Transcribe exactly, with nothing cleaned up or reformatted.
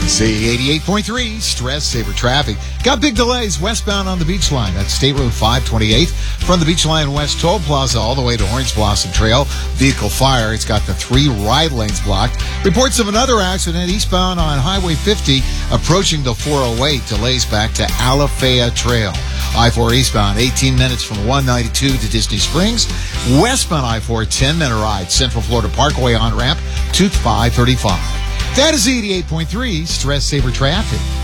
Z eighty-eight point three, Stress Saver Traffic. Got big delays westbound on the Beach Line. That's State Road five twenty-eight from the Beach Line West Toll Plaza all the way to Orange Blossom Trail. Vehicle fire. It's got the three ride lanes blocked. Reports of another accident eastbound on Highway fifty approaching the four oh eight. Delays back to Alafaya Trail. I four eastbound, eighteen minutes from one ninety-two to Disney Springs. Westbound I four, ten-minute ride. Central Florida Parkway on-ramp to five thirty-five. That is eighty-eight point three Stress Saver Traffic.